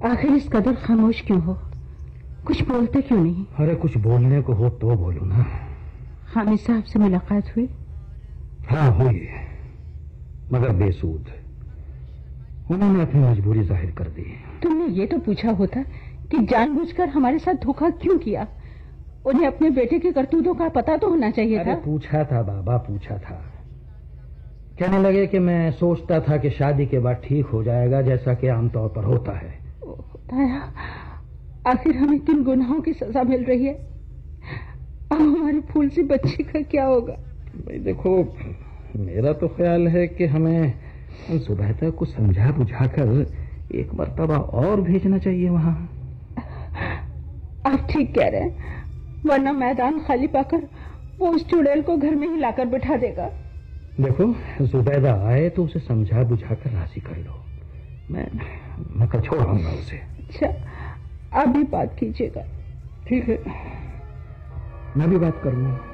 आखिर इस कदर खामोश क्यों हो? कुछ बोलते क्यों नहीं? अरे कुछ बोलने को हो तो बोलो ना। हामिद साहब से मुलाकात हुई? हाँ हुई, मगर बेसूद। उन्होंने अपनी मजबूरी जाहिर कर दी। तुमने ये तो पूछा होता कि जानबूझकर हमारे साथ धोखा क्यों किया। उन्हें अपने बेटे की करतूतों का पता तो होना चाहिए था। पूछा था बाबा, पूछा था। कहने लगे कि मैं सोचता था कि शादी के बाद ठीक हो जाएगा, जैसा कि आमतौर पर होता है। आखिर हमें किन गुनाहों की सजा मिल रही है? अब हमारी फूल सी बच्ची का क्या होगा? भाई देखो, मेरा तो ख्याल है कि हमें जुबैदा को समझा बुझाकर एक मर्तबा और भेजना चाहिए वहां। आप ठीक कह रहे हैं, वरना मैदान खाली पाकर वो उस चुड़ैल को घर में ही लाकर बिठा देगा। देखो, जुबैदा आए तो उसे समझा बुझाकर राजी कर लो। मैं कल छोड़ आऊंगा उसे। अच्छा, आप भी बात कीजिएगा। ठीक है, मैं भी बात करूंगा।